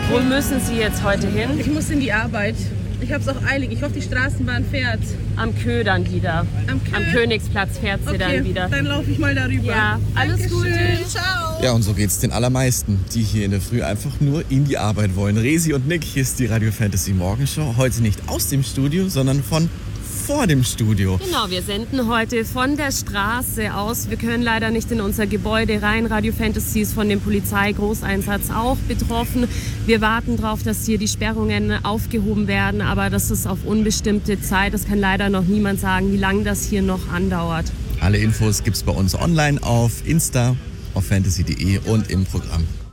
Wo müssen Sie jetzt heute hin? Ich muss in die Arbeit. Ich habe es auch eilig. Ich hoffe, die Straßenbahn fährt. Am Kö dann wieder. Am Königsplatz fährt sie dann wieder. Dann laufe ich mal darüber. Ja, alles Gute. Ciao. Ja, und so geht's den allermeisten, die hier in der Früh einfach nur in die Arbeit wollen. Resi und Nick, hier ist die Radio Fantasy Morgenshow. Heute nicht aus dem Studio, sondern von vor dem Studio. Genau, wir senden heute von der Straße aus. Wir können leider nicht in unser Gebäude rein. Radio Fantasy ist von dem Polizeigroßeinsatz auch betroffen. Wir warten darauf, dass hier die Sperrungen aufgehoben werden, aber das ist auf unbestimmte Zeit. Das kann leider noch niemand sagen, wie lange das hier noch andauert. Alle Infos gibt's bei uns online auf Insta, auf fantasy.de und im Programm.